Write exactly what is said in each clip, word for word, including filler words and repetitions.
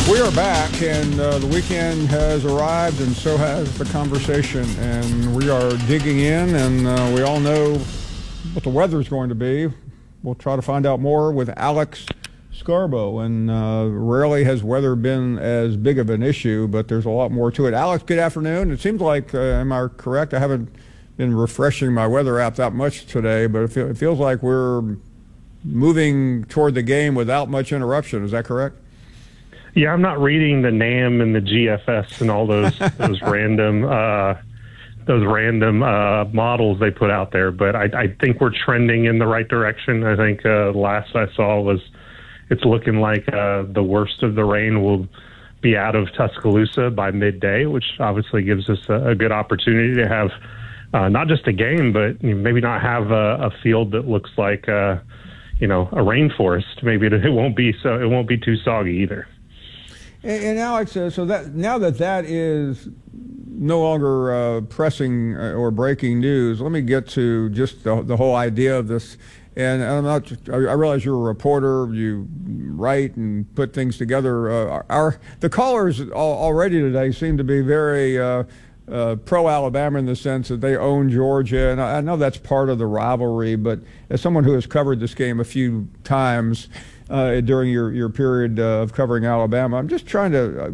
We are back, and uh, the weekend has arrived, and so has the conversation. And we are digging in, and uh, we all know what the weather is going to be. We'll try to find out more with Alex Scarbo. And uh, rarely has weather been as big of an issue, but there's a lot more to it. Alex, good afternoon. It seems like, uh, am I correct? I haven't been refreshing my weather app that much today, but it, feel, it feels like we're moving toward the game without much interruption. Is that correct? Yeah, I'm not reading the NAM and the G F S and all those those random uh, those random uh, models they put out there, but I, I think we're trending in the right direction. I think uh, last I saw was it's looking like uh, the worst of the rain will be out of Tuscaloosa by midday, which obviously gives us a, a good opportunity to have uh, not just a game, but you know, maybe not have a, a field that looks like uh, you know a rainforest. Maybe it, it won't be so it won't be too soggy either. And, and Alex, uh, so that now that that is no longer uh, pressing or breaking news, let me get to just the, the whole idea of this. And I'm not. I realize you're a reporter. You write and put things together. Uh, our the callers already today seem to be very uh, uh, pro-Alabama in the sense that they own Georgia, and I know that's part of the rivalry. But as someone who has covered this game a few times uh, during your your period uh, of covering Alabama, I'm just trying to uh,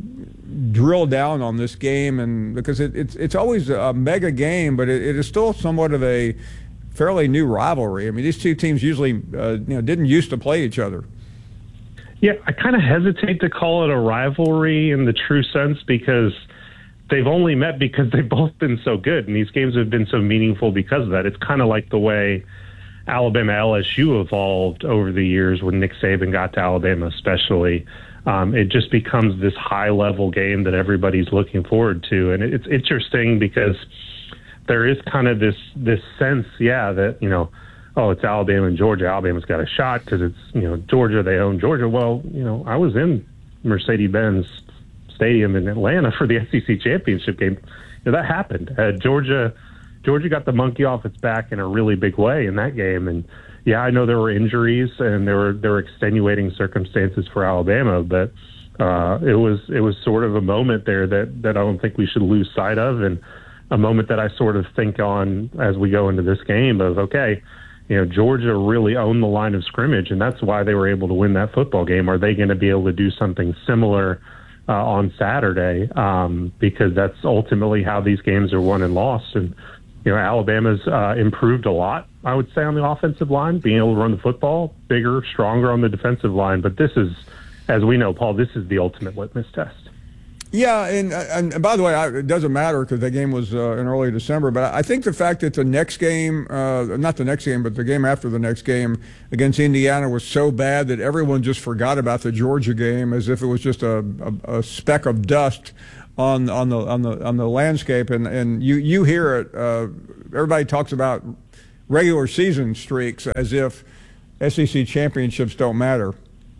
drill down on this game, and because it, it's it's always a mega game, but it, it is still somewhat of a fairly new rivalry. I mean, these two teams usually, uh, you know, didn't used to play each other. Yeah, I kind of hesitate to call it a rivalry in the true sense because they've only met because they've both been so good, and these games have been so meaningful because of that. It's kind of like the way Alabama L S U evolved over the years when Nick Saban got to Alabama, especially. Um, it just becomes this high-level game that everybody's looking forward to, and it's interesting because there is kind of this this sense, yeah, that, you know, oh, it's Alabama and Georgia. Alabama's got a shot because it's, you know, Georgia, they own Georgia. Well, you know, I was in Mercedes-Benz Stadium in Atlanta for the S E C championship game. You know, that happened. Uh, Georgia Georgia got the monkey off its back in a really big way in that game. And, yeah, I know there were injuries and there were there were extenuating circumstances for Alabama, but uh, it was it was sort of a moment there that, that I don't think we should lose sight of, and a moment that I sort of think on as we go into this game of, okay, you know, Georgia really owned the line of scrimmage, and that's why they were able to win that football game. Are they going to be able to do something similar uh, on Saturday? Um, because that's ultimately how these games are won and lost. And, you know, Alabama's uh, improved a lot, I would say, on the offensive line, being able to run the football, bigger, stronger on the defensive line. But this is, as we know, Paul, this is the ultimate litmus test. Yeah, and, and by the way, I, it doesn't matter because the game was uh, in early December, but I think the fact that the next game, uh, not the next game, but the game after the next game against Indiana was so bad that everyone just forgot about the Georgia game as if it was just a, a, a speck of dust on on the on the on the landscape. And, and you, you hear it, uh, everybody talks about regular season streaks as if S E C championships don't matter.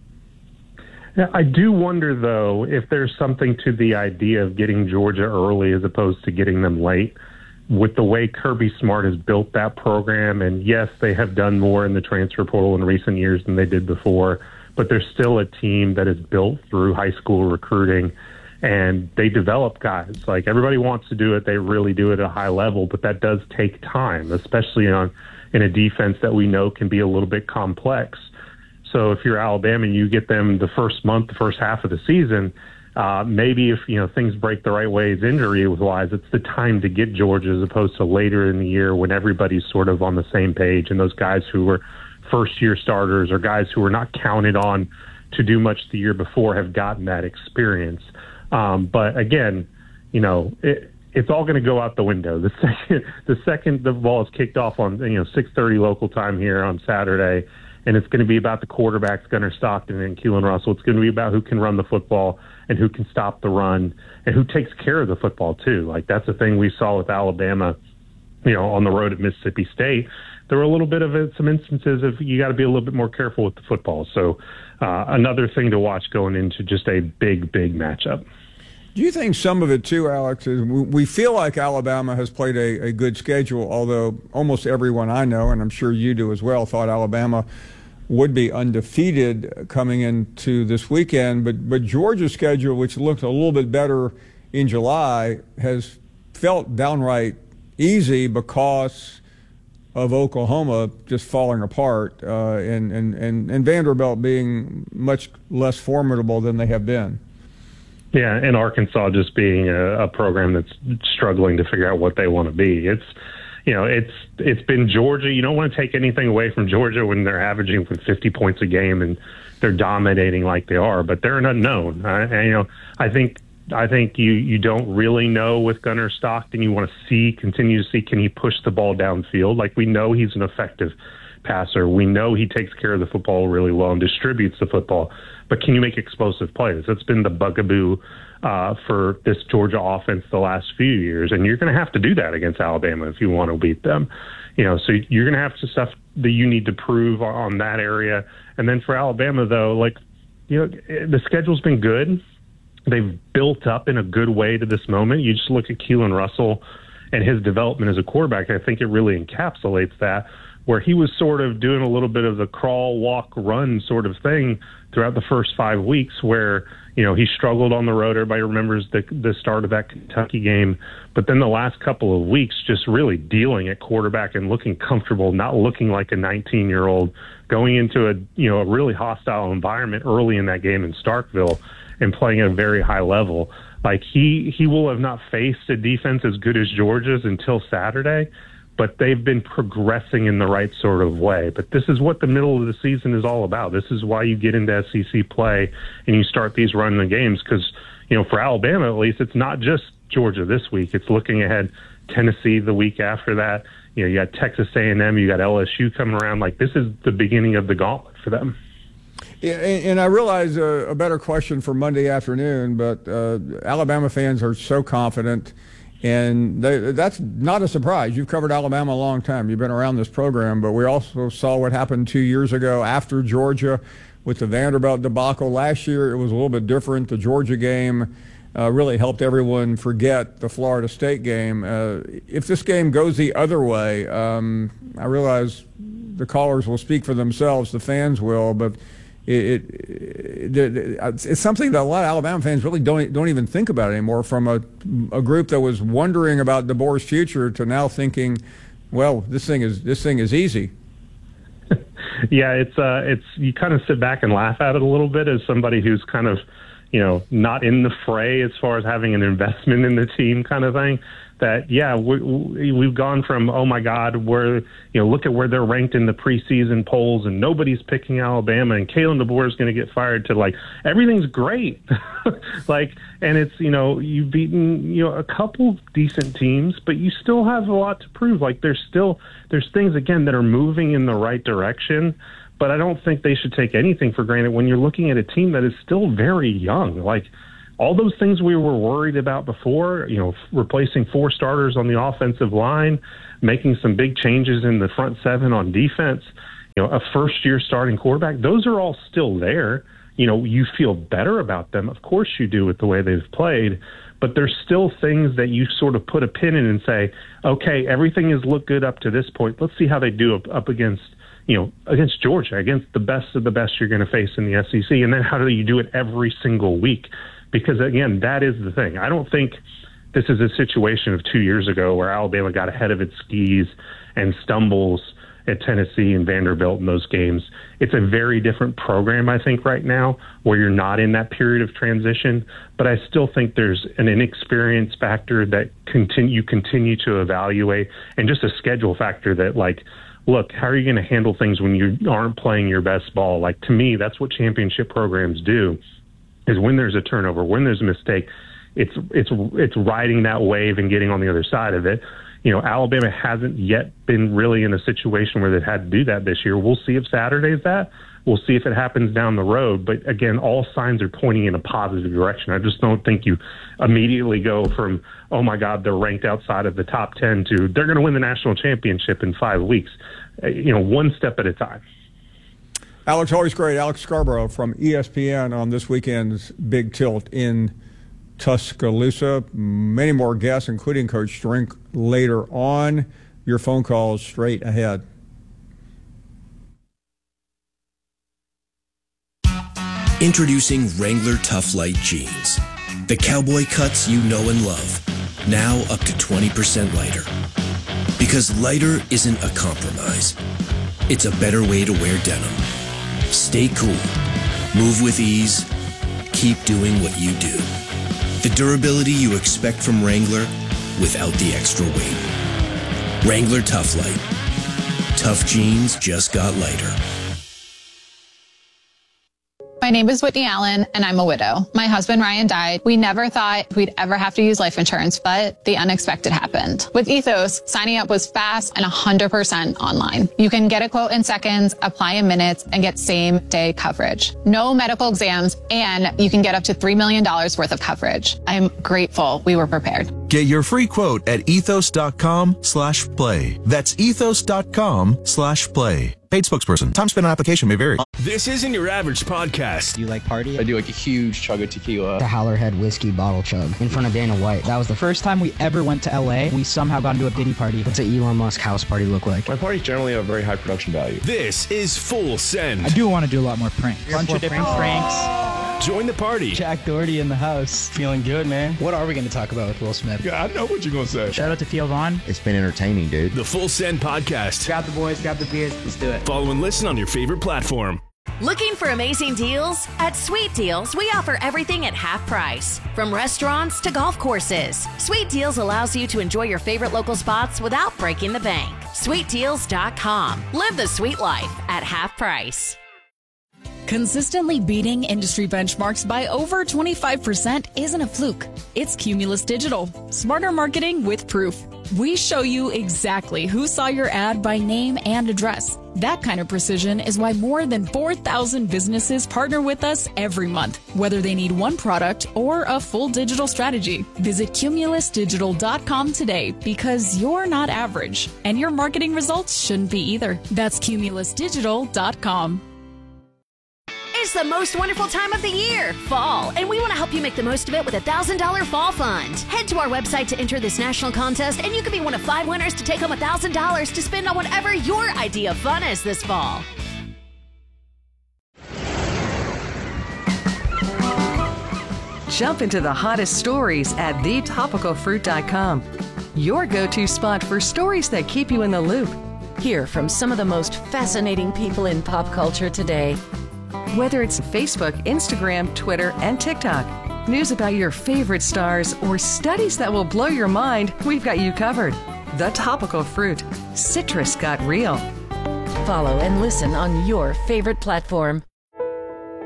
Yeah, I do wonder, though, if there's something to the idea of getting Georgia early as opposed to getting them late. With the way Kirby Smart has built that program, and yes, they have done more in the transfer portal in recent years than they did before, but they're still a team that is built through high school recruiting, and they develop guys. Like, everybody wants to do it. They really do it at a high level, but that does take time, especially on in a defense that we know can be a little bit complex. So if you're Alabama and you get them the first month, the first half of the season, uh, maybe if, you know, things break the right ways injury-wise, it's the time to get Georgia as opposed to later in the year when everybody's sort of on the same page. And those guys who were first-year starters or guys who were not counted on to do much the year before have gotten that experience. Um, but, again, you know, it, it's all going to go out the window. The second the second the ball is kicked off on, you know, six thirty local time here on Saturday, and it's going to be about the quarterbacks, Gunnar Stockton and Keelan Russell. It's going to be about who can run the football and who can stop the run and who takes care of the football, too. Like, that's the thing we saw with Alabama, you know, on the road at Mississippi State. There were a little bit of it, some instances of you got to be a little bit more careful with the football. So uh, another thing to watch going into just a big, big matchup. Do you think some of it, too, Alex, is we feel like Alabama has played a, a good schedule, although almost everyone I know, and I'm sure you do as well, thought Alabama would be undefeated coming into this weekend. But but Georgia's schedule, which looked a little bit better in July, has felt downright easy because of Oklahoma just falling apart uh, and, and, and, and Vanderbilt being much less formidable than they have been. Yeah, and Arkansas just being a, a program that's struggling to figure out what they want to be. It's, you know, it's it's been Georgia. You don't want to take anything away from Georgia when they're averaging for fifty points a game and they're dominating like they are, but they're an unknown. I, and, you know, I think I think you, you don't really know with Gunnar Stockton. You want to see, continue to see, can he push the ball downfield? Like, we know he's an effective passer. We know he takes care of the football really well and distributes the football. But can you make explosive plays? That's been the bugaboo uh, for this Georgia offense the last few years. And you're going to have to do that against Alabama if you want to beat them. You know, so you're going to have to stuff that you need to prove on that area. And then for Alabama, though, like, you know, the schedule's been good. They've built up in a good way to this moment. You just look at Keelan Russell and his development as a quarterback. I think it really encapsulates that, where he was sort of doing a little bit of the crawl, walk, run sort of thing throughout the first five weeks where, you know, he struggled on the road. Everybody remembers the, the start of that Kentucky game. But then the last couple of weeks just really dealing at quarterback and looking comfortable, not looking like a nineteen-year-old, going into a, you know, a really hostile environment early in that game in Starkville and playing at a very high level. Like, he, he will have not faced a defense as good as Georgia's until Saturday, but they've been progressing in the right sort of way. But this is what the middle of the season is all about. This is why you get into S E C play and you start these running games because, you know, for Alabama at least, it's not just Georgia this week. It's looking ahead, Tennessee the week after that. You know, you got Texas A and M, you got L S U coming around. Like, this is the beginning of the gauntlet for them. Yeah, and I realize a, a better question for Monday afternoon, but uh, Alabama fans are so confident, and they, that's not a surprise. You've covered Alabama a long time. You've been around this program, but we also saw what happened two years ago after Georgia with the Vanderbilt debacle. Last year it was a little bit different. The Georgia game uh, really helped everyone forget the Florida State game. Uh, if this game goes the other way, um, I realize the callers will speak for themselves, the fans will, but It, it, it, it's something that a lot of Alabama fans really don't don't even think about anymore. From a, a group that was wondering about DeBoer's future to now thinking, well, this thing is this thing is easy. Yeah, it's uh, it's you kind of sit back and laugh at it a little bit as somebody who's kind of, you know, not in the fray as far as having an investment in the team kind of thing. That, yeah, we, we, we've gone from, oh, my God, where, you know, look at where they're ranked in the preseason polls and nobody's picking Alabama and Kalen DeBoer is going to get fired to, like, everything's great. Like, and it's, you know, you've beaten, you know, a couple decent teams, but you still have a lot to prove. Like, there's still, there's things, again, that are moving in the right direction. But I don't think they should take anything for granted when you're looking at a team that is still very young. Like, all those things we were worried about before, you know, replacing four starters on the offensive line, making some big changes in the front seven on defense, you know, a first-year starting quarterback, those are all still there. You know, you feel better about them. Of course you do with the way they've played, but there's still things that you sort of put a pin in and say, okay, everything has looked good up to this point. Let's see how they do up, up against, you know, against Georgia, against the best of the best you're going to face in the S E C. And then how do you do it every single week? Because, again, that is the thing. I don't think this is a situation of two years ago where Alabama got ahead of its skis and stumbles at Tennessee and Vanderbilt in those games. It's a very different program, I think, right now, where you're not in that period of transition. But I still think there's an inexperience factor that continue, you continue to evaluate, and just a schedule factor that, like, look, how are you going to handle things when you aren't playing your best ball? Like, to me, that's what championship programs do. Is when there's a turnover, when there's a mistake, it's it's it's riding that wave and getting on the other side of it. You know, Alabama hasn't yet been really in a situation where they've had to do that this year. We'll see if Saturday's that. We'll see if it happens down the road. But, again, all signs are pointing in a positive direction. I just don't think you immediately go from, oh, my God, they're ranked outside of the top ten to they're going to win the national championship in five weeks. You know, one step at a time. Alex, always great. Alex Scarborough from E S P N on this weekend's Big Tilt in Tuscaloosa. Many more guests, including Coach Strink, later on. Your phone calls straight ahead. Introducing Wrangler Tough Light Jeans. The cowboy cuts you know and love. Now up to twenty percent lighter. Because lighter isn't a compromise. It's a better way to wear denim. Stay cool. Move with ease. Keep doing what you do. The durability you expect from Wrangler without the extra weight. Wrangler Tough Light. Tough jeans just got lighter. My name is Whitney Allen, and I'm a widow. My husband, Ryan, died. We never thought we'd ever have to use life insurance, but the unexpected happened. With Ethos, signing up was fast and one hundred percent online. You can get a quote in seconds, apply in minutes, and get same-day coverage. No medical exams, and you can get up to three million dollars worth of coverage. I'm grateful we were prepared. Get your free quote at ethos.com slash play. That's ethos.com slash play. Paid spokesperson. Time spent on application may vary. This isn't your average podcast. Do you like party? I do like a huge chug of tequila. The Howlerhead whiskey bottle chug in front of Dana White. That was the first time we ever went to L A. We somehow got into a Diddy party. What's an Elon Musk house party look like? My parties generally have very high production value. This is Full Send. I do want to do a lot more pranks. A bunch of different pranks. Join the party. Jack Doherty in the house. Feeling good, man. What are we going to talk about with Will Smith? Yeah, I know what you're going to say. Shout out to Theo Vaughn. It's been entertaining, dude. The Full Send Podcast. Grab the boys, grab the beers, let's do it. Follow and listen on your favorite platform. Looking for amazing deals? At Sweet Deals, we offer everything at half price. From restaurants to golf courses, Sweet Deals allows you to enjoy your favorite local spots without breaking the bank. sweet deals dot com. Live the sweet life at half price. Consistently beating industry benchmarks by over twenty-five percent isn't a fluke. It's Cumulus Digital. Smarter marketing with proof. We show you exactly who saw your ad by name and address. That kind of precision is why more than four thousand businesses partner with us every month, whether they need one product or a full digital strategy. Visit cumulus digital dot com today because you're not average, and your marketing results shouldn't be either. That's cumulus digital dot com. It's the most wonderful time of the year, fall, and we want to help you make the most of it with a one thousand dollars Fall Fund. Head to our website to enter this national contest, and you can be one of five winners to take home one thousand dollars to spend on whatever your idea of fun is this fall. Jump into the hottest stories at the topical fruit dot com. Your go-to spot for stories that keep you in the loop. Hear from some of the most fascinating people in pop culture today. Whether it's Facebook, Instagram, Twitter, and TikTok, news about your favorite stars, or studies that will blow your mind, we've got you covered. The Topical Fruit. Citrus got real. Follow and listen on your favorite platform.